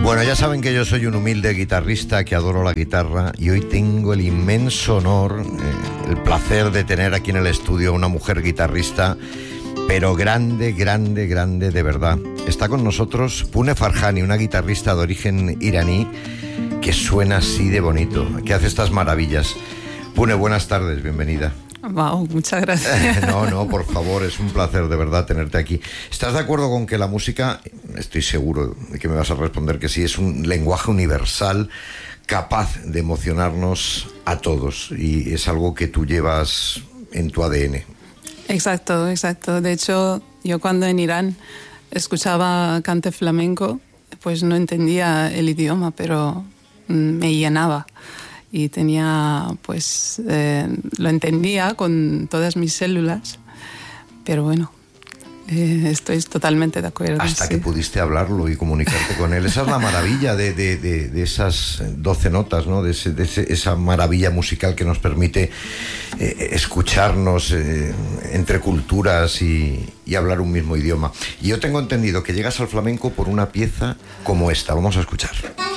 Bueno, ya saben que yo soy un humilde guitarrista que adoro la guitarra y hoy tengo el inmenso honor, el placer de tener aquí en el estudio a una mujer guitarrista, pero grande, grande, grande de verdad. Está con nosotros Pune Farhani, una guitarrista de origen iraní que suena así de bonito, que hace estas maravillas. Pune, buenas tardes, bienvenida. Wow, muchas gracias. No, por favor, es un placer de verdad tenerte aquí. ¿Estás de acuerdo con que la música, estoy seguro de que me vas a responder que sí, es un lenguaje universal capaz de emocionarnos a todos y es algo que tú llevas en tu ADN? Exacto. De hecho, yo cuando en Irán escuchaba cante flamenco, pues no entendía el idioma, pero me llenaba. Y tenía, pues, lo entendía con todas mis células, pero bueno, estoy totalmente de acuerdo. Hasta sí. que pudiste hablarlo y comunicarte con él. Esa es la maravilla de esas 12 notas, ¿no? De esa maravilla musical que nos permite escucharnos entre culturas y hablar un mismo idioma. Y yo tengo entendido que llegas al flamenco por una pieza como esta. Vamos a escuchar.